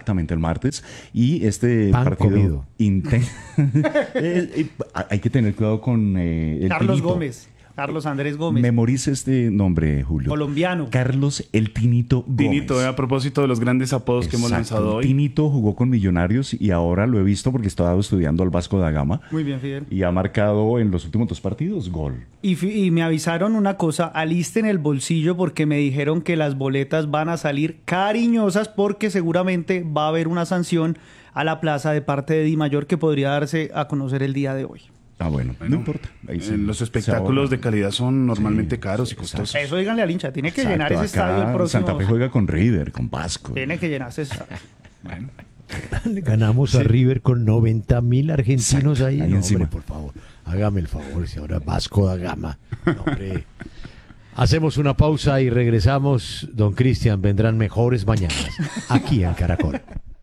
exactamente el martes. Y este Pan partido comido. Hay que tener cuidado con el Carlos Tinito. Gómez. Carlos Andrés Gómez. Memorice este nombre, Julio. Colombiano. Carlos el Tinito Gómez. Tinito, a propósito de los grandes apodos que hemos Exacto. lanzado hoy. Tinito jugó con Millonarios y ahora lo he visto porque estaba estudiando al Vasco da Gama. Muy bien, Fidel. Y ha marcado en los últimos 2 partidos gol. Y me avisaron una cosa, alisten el bolsillo porque me dijeron que las boletas van a salir cariñosas porque seguramente va a haber una sanción a la plaza de parte de Di Mayor que podría darse a conocer el día de hoy. Ah, bueno, no importa. Ahí sí Los se espectáculos ahorra. de calidad son normalmente Sí, caros y exacto. costosos. Eso díganle al hincha, tiene que Exacto, llenar ese acá estadio el próximo. Santa Fe juega con River, con Vasco. Tiene que llenarse ese estadio. Bueno, Ganamos a River con 90.000 argentinos Exacto, ahí. ahí No, encima. hombre, por favor, hágame el favor, si ahora Vasco da Gama. No, hombre. Hacemos una pausa y regresamos. Don Cristian, vendrán mejores mañanas aquí en Caracol.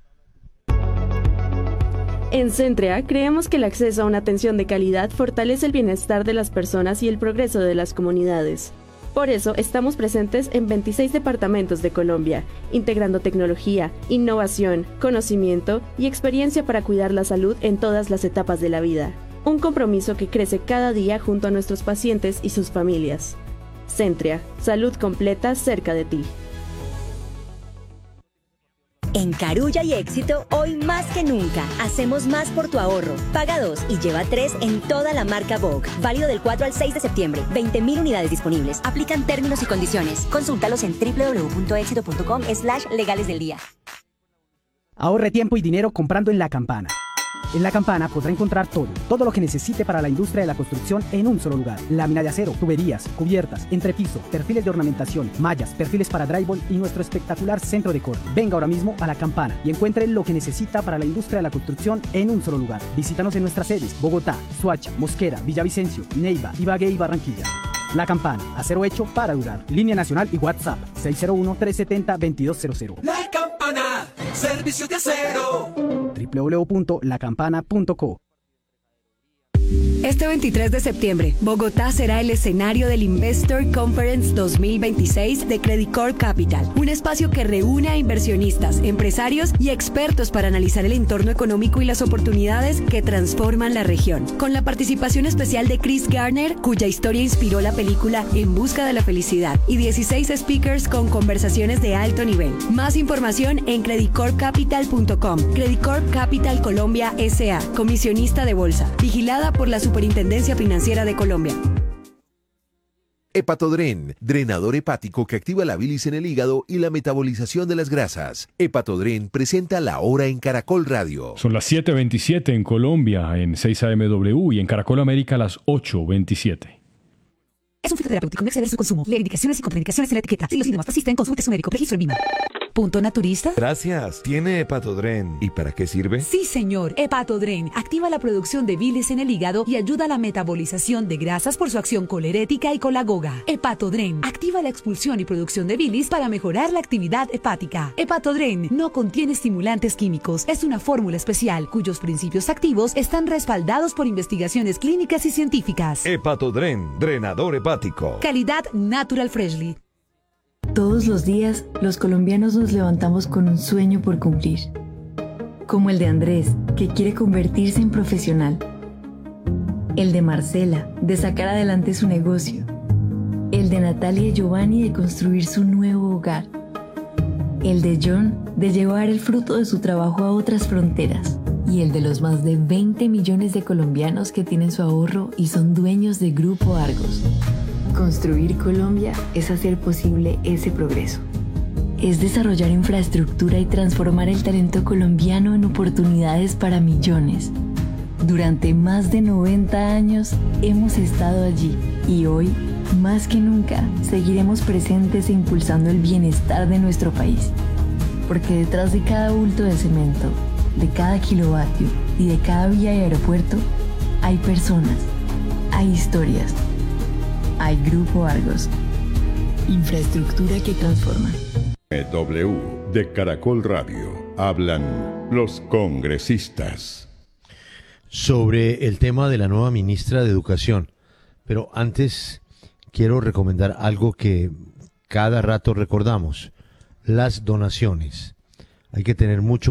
En Centrea creemos que el acceso a una atención de calidad fortalece el bienestar de las personas y el progreso de las comunidades. Por eso estamos presentes en 26 departamentos de Colombia, integrando tecnología, innovación, conocimiento y experiencia para cuidar la salud en todas las etapas de la vida. Un compromiso que crece cada día junto a nuestros pacientes y sus familias. Centrea, salud completa cerca de ti. En Carulla y Éxito, hoy más que nunca, hacemos más por tu ahorro. Paga 2 y lleva 3 en toda la marca Vogue. Válido del 4 al 6 de septiembre. 20.000 unidades disponibles. Aplican términos y condiciones. Consúltalos en www.exito.com/legales del día. Ahorre tiempo y dinero comprando en La Campana. En La Campana podrá encontrar todo lo que necesite para la industria de la construcción en un solo lugar. Lámina de acero, tuberías, cubiertas, entrepiso, perfiles de ornamentación, mallas, perfiles para drywall y nuestro espectacular centro de corte. Venga ahora mismo a La Campana y encuentre lo que necesita para la industria de la construcción en un solo lugar. Visítanos en nuestras sedes: Bogotá, Soacha, Mosquera, Villavicencio, Neiva, Ibagué y Barranquilla. La Campana, acero hecho para durar. Línea nacional y WhatsApp 601-370-2200. La Campana, servicio de acero. www.lacampana.co. Este 23 de septiembre, Bogotá será el escenario del Investor Conference 2026 de Credicorp Capital, un espacio que reúne a inversionistas, empresarios y expertos para analizar el entorno económico y las oportunidades que transforman la región. Con la participación especial de Chris Garner, cuya historia inspiró la película En busca de la felicidad, y 16 speakers con conversaciones de alto nivel. Más información en credicorpcapital.com. Credicorp Capital Colombia S.A., comisionista de bolsa, vigilada por la Superintendencia Financiera de Colombia. Hepatodren, drenador hepático que activa la bilis en el hígado y la metabolización de las grasas. Hepatodren presenta La Hora en Caracol Radio. Son las 7:27 en Colombia, en 6 AMW, y en Caracol América las 8:27. Es un fitoterapéutico, no exceder su consumo. Lee indicaciones y contraindicaciones en la etiqueta. Si los síntomas persisten, consulte a su médico. Registro en Vima. ¿Punto naturista? Gracias. ¿Tiene Hepatodren? ¿Y para qué sirve? Sí, señor. Hepatodren activa la producción de bilis en el hígado y ayuda a la metabolización de grasas por su acción colerética y colagoga. Hepatodren activa la expulsión y producción de bilis para mejorar la actividad hepática. Hepatodren no contiene estimulantes químicos. Es una fórmula especial cuyos principios activos están respaldados por investigaciones clínicas y científicas. Hepatodren, drenador hepático. Calidad Natural Freshly. Todos los días, los colombianos nos levantamos con un sueño por cumplir. Como el de Andrés, que quiere convertirse en profesional. El de Marcela, de sacar adelante su negocio. El de Natalia y Giovanni, de construir su nuevo hogar. El de John, de llevar el fruto de su trabajo a otras fronteras. Y el de los más de 20 millones de colombianos que tienen su ahorro y son dueños de Grupo Argos. Construir Colombia es hacer posible ese progreso. Es desarrollar infraestructura y transformar el talento colombiano en oportunidades para millones. Durante más de 90 años hemos estado allí y hoy, más que nunca, seguiremos presentes e impulsando el bienestar de nuestro país. Porque detrás de cada bulto de cemento, de cada kilovatio y de cada vía y aeropuerto, hay personas, hay historias. Hay Grupo Argos. Infraestructura que transforma. W de Caracol Radio. Hablan los congresistas. Sobre el tema de la nueva ministra de Educación. Pero antes quiero recomendar algo que cada rato recordamos. Las donaciones. Hay que tener mucho